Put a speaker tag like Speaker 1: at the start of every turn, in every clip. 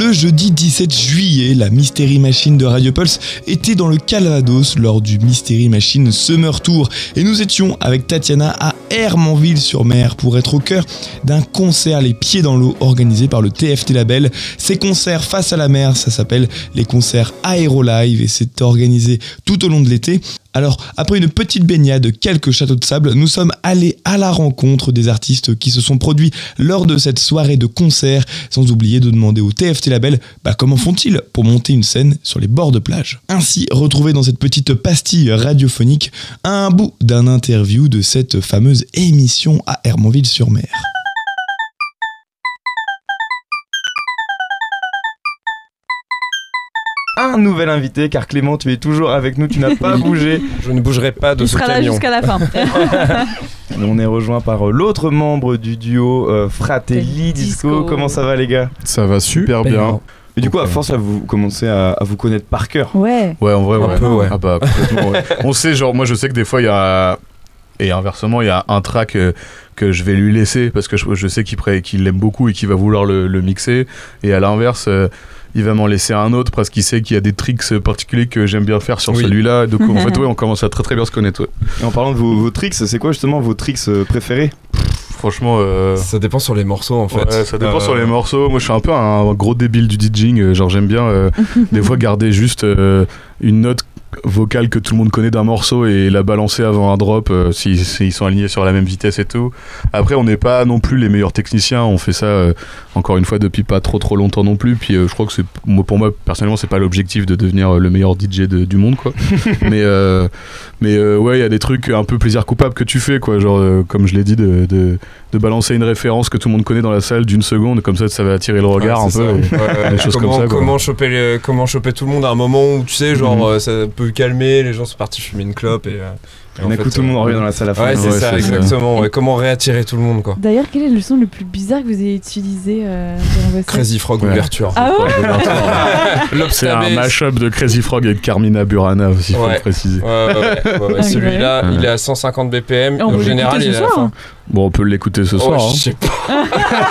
Speaker 1: Le jeudi 17 juillet, la Mystery Machine de Radio Pulse était dans le Calvados lors du Mystery Machine Summer Tour et nous étions avec Tatiana à Hermanville-sur-Mer pour être au cœur d'un concert les pieds dans l'eau organisé par le TFT Label. Ces concerts face à la mer, ça s'appelle les concerts Aérolive et c'est organisé tout au long de l'été. Alors, après une petite baignade, quelques châteaux de sable, nous sommes allés à la rencontre des artistes qui se sont produits lors de cette soirée de concert, sans oublier de demander au TFT Label comment font-ils pour monter une scène sur les bords de plage. Ainsi, retrouvez dans cette petite pastille radiophonique un bout d'un interview de cette fameuse émission à Hermanville-sur-Mer. Un nouvel invité, car Clément, tu es toujours avec nous, tu n'as pas bougé.
Speaker 2: Je ne bougerai pas de ce camion.
Speaker 3: Il sera là jusqu'à la fin.
Speaker 1: On est rejoint par l'autre membre du duo, Fratelli Disco. Comment ça va, les gars ?
Speaker 4: Ça va super bien.
Speaker 1: Et du coup, à force, vous commencez à vous connaître par cœur.
Speaker 3: Ouais.
Speaker 4: Ouais, en vrai, ouais.
Speaker 2: Un peu, ouais.
Speaker 4: Ah bah, complètement, ouais. On sait, genre, moi, je sais que des fois, il y a... Et inversement, il y a un track que je vais lui laisser parce que je sais qu'il l'aime beaucoup et qu'il va vouloir le mixer. Et à l'inverse... il va m'en laisser un autre parce qu'il sait qu'il y a des tricks particuliers que j'aime bien faire sur celui-là. Donc en fait, on commence à très très bien se connaître. Ouais.
Speaker 1: Et en parlant de vos tricks, c'est quoi justement vos tricks préférés ?
Speaker 4: Franchement,
Speaker 2: ça dépend sur les morceaux en fait.
Speaker 4: Ouais, ça dépend sur les morceaux. Moi, je suis un peu un gros débile du DJing. Genre, j'aime bien des fois garder juste une note vocale que tout le monde connaît d'un morceau et la balancer avant un drop s'ils sont alignés sur la même vitesse et tout. Après, on n'est pas non plus les meilleurs techniciens. On fait ça encore une fois depuis pas trop longtemps non plus. Puis je crois que pour moi personnellement, c'est pas l'objectif de devenir le meilleur DJ du monde, quoi. mais ouais, il y a des trucs un peu plaisir coupable que tu fais, quoi. Genre comme je l'ai dit de balancer une référence que tout le monde connaît dans la salle d'une seconde, comme ça va attirer le regard un peu. Des choses comme ça.
Speaker 2: Comment choper tout le monde à un moment où tu sais, genre ça peut calmer, les gens sont partis fumer une clope et
Speaker 1: en fait, tout le monde revient dans la salle à fond.
Speaker 2: Ouais, c'est ça, exactement. Ouais, comment réattirer tout le monde, quoi.
Speaker 3: D'ailleurs, quel est le son le plus bizarre que vous ayez utilisé dans vos sets ?
Speaker 2: Crazy Frog ouverture.
Speaker 3: Ah ouais.
Speaker 4: C'est un mash-up de Crazy Frog avec Carmina Burana aussi, faut le préciser.
Speaker 2: Ouais. Celui-là, il est à 150 BPM. En général, il est à la fin.
Speaker 4: Bon, on peut l'écouter ce soir.
Speaker 2: Je sais pas.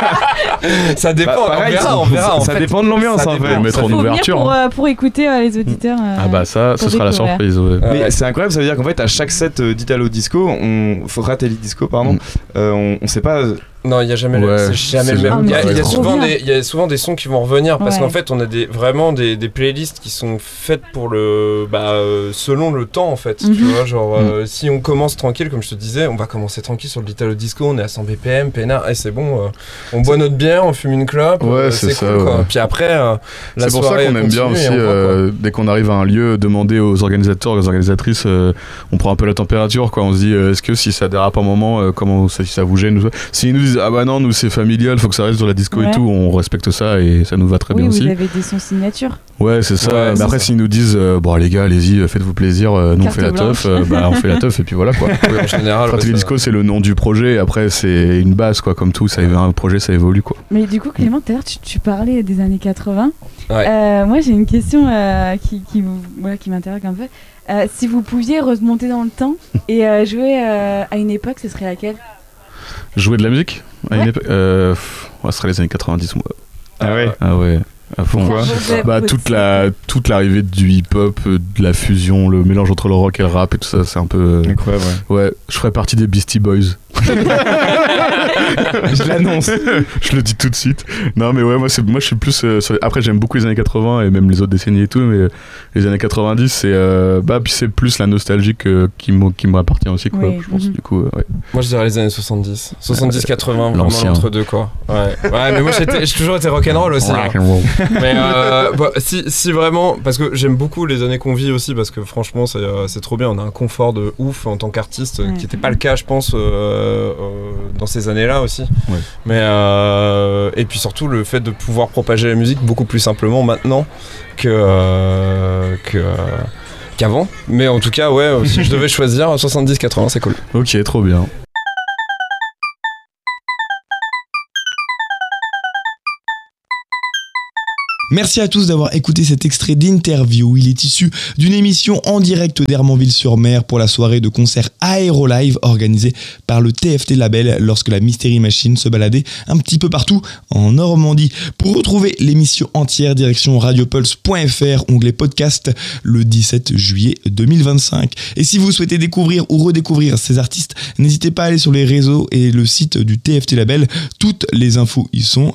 Speaker 2: Ça dépend. On verra.
Speaker 1: Ça dépend de l'ambiance, en fait.
Speaker 4: On mettra en ouverture.
Speaker 3: Pour écouter les auditeurs.
Speaker 4: Ah bah ça, ce sera la surprise. Ouais.
Speaker 1: Mais c'est incroyable, ça veut dire qu'en fait, à chaque set d'Italo Disco, Fratelli Disco, pardon, on sait pas.
Speaker 2: Non, il n'y a jamais le même. Il y a souvent des sons qui vont revenir parce qu'en fait, on a vraiment des playlists qui sont faites pour selon le temps, en fait. Tu vois, genre, si on commence tranquille, comme je te disais, on va commencer tranquille sur l'Italo Disco, on est à 100 BPM, peinard, et c'est bon, on boit notre bière, on fume une clope, c'est cool, quoi. Ouais. Puis après,
Speaker 4: c'est pour ça qu'on aime bien aussi, dès qu'on arrive à un lieu, demander aux organisateurs, aux organisatrices, on prend un peu la température, quoi. On se dit, est-ce que si ça dérape un moment, si ça vous gêne, s'ils nous disent ah bah non, nous c'est familial, faut que ça reste sur la disco et tout, on respecte ça et ça nous va très bien aussi.
Speaker 3: Vous avez des sons signature.
Speaker 4: Ouais, c'est ça. Mais après, s'ils nous disent bon les gars, allez-y, faites-vous plaisir, nous on fait la teuf, on fait la teuf et puis voilà, quoi.
Speaker 2: En général,
Speaker 4: Fratelli Disco, c'est le nom du projet. Après, c'est une base, quoi, comme tout. Un projet, ça évolue, quoi.
Speaker 3: Mais du coup, Clément, tout à l'heure, tu parlais des années 80.
Speaker 2: Ouais.
Speaker 3: Moi, j'ai une question qui m'intéresse un peu. Si vous pouviez remonter dans le temps et jouer à une époque, ce serait laquelle ?
Speaker 4: Jouer de la musique à une époque, ce serait les années 90, moi.
Speaker 1: Ah ouais.
Speaker 4: Ah ouais. À fond. Toute l'arrivée du hip-hop, de la fusion, le mélange entre le rock et le rap et tout ça, c'est un peu
Speaker 1: incroyable.
Speaker 4: Ouais, je ferais partie des Beastie Boys.
Speaker 1: Je l'annonce.
Speaker 4: Je le dis tout de suite. Non mais ouais, moi je suis plus après j'aime beaucoup les années 80 et même les autres décennies et tout, mais les années 90 c'est puis c'est plus la nostalgie qui m'appartient aussi, quoi. Je pense du coup ouais.
Speaker 2: Moi je dirais les années 70 80, vraiment entre deux, quoi. Ouais, mais moi j'ai toujours été rock'n'roll aussi. Mais si vraiment, parce que j'aime beaucoup les années qu'on vit aussi, parce que franchement c'est trop bien, on a un confort de ouf en tant qu'artiste qui n'était pas le cas, je pense, dans ces années-là aussi. Ouais. Mais et puis surtout le fait de pouvoir propager la musique beaucoup plus simplement maintenant qu'avant. Mais en tout cas, ouais, si je devais choisir 70-80, c'est cool.
Speaker 4: Ok, trop bien.
Speaker 1: Merci à tous d'avoir écouté cet extrait d'interview. Il est issu d'une émission en direct d'Hermanville-sur-Mer pour la soirée de concert Aérolive organisée par le TFT Label lorsque la Mystery Machine se baladait un petit peu partout en Normandie. Pour retrouver l'émission entière, direction radiopulse.fr, onglet podcast, le 17 juillet 2025. Et si vous souhaitez découvrir ou redécouvrir ces artistes, n'hésitez pas à aller sur les réseaux et le site du TFT Label. Toutes les infos y sont.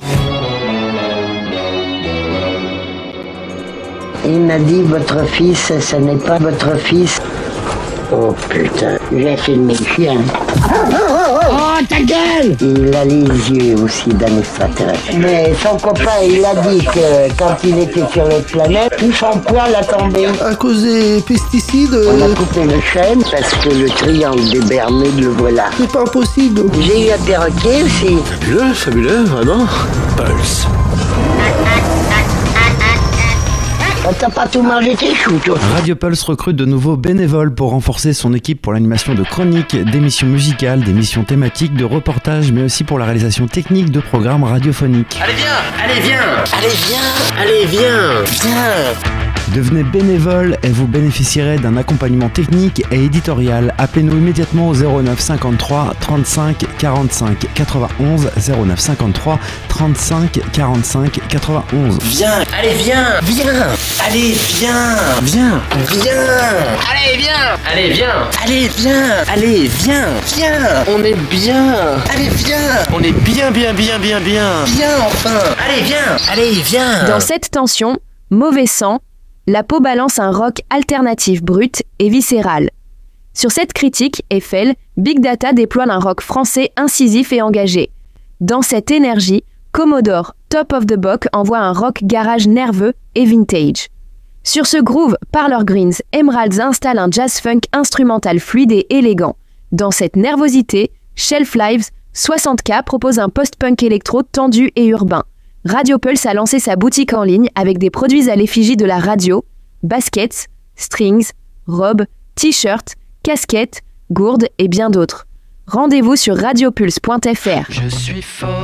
Speaker 5: Il m'a dit, votre fils, ce n'est pas votre fils. Oh putain, j'ai filmé le chien. Oh, ta gueule! Il a les yeux aussi d'un extraterrestre. Mais son copain, il a dit que quand il était sur l'autre planète, tout son poil a tombé.
Speaker 6: À cause des pesticides.
Speaker 5: On a coupé le chêne parce que le triangle des Bermudes, le voilà.
Speaker 6: C'est pas possible.
Speaker 5: J'ai eu un perroquet aussi.
Speaker 6: Fabuleux, vraiment. Pulse.
Speaker 5: T'as pas tout mangé tes choux, toi.
Speaker 7: Radio Pulse recrute de nouveaux bénévoles pour renforcer son équipe pour l'animation de chroniques, d'émissions musicales, d'émissions thématiques, de reportages, mais aussi pour la réalisation technique de programmes radiophoniques.
Speaker 6: Allez viens.
Speaker 7: Devenez bénévole et vous bénéficierez d'un accompagnement technique et éditorial. Appelez-nous immédiatement au 09 53 35 45 91 09 53 35 45 91.
Speaker 6: Viens. On est bien. Allez, viens. On est bien. Viens, enfin. Allez, viens.
Speaker 8: Dans cette tension, mauvais sang, la peau balance un rock alternatif brut et viscéral. Sur cette critique, Eiffel, Big Data déploie un rock français incisif et engagé. Dans cette énergie, Commodore, Top of the Bock envoie un rock garage nerveux et vintage. Sur ce groove, Parlor Greens, Emeralds installe un jazz funk instrumental fluide et élégant. Dans cette nervosité, Shelf Lives, 60K propose un post-punk électro tendu et urbain. Radio Pulse a lancé sa boutique en ligne avec des produits à l'effigie de la radio, baskets, strings, robes, t-shirts, casquettes, gourdes et bien d'autres. Rendez-vous sur radiopulse.fr.
Speaker 6: Je suis fort.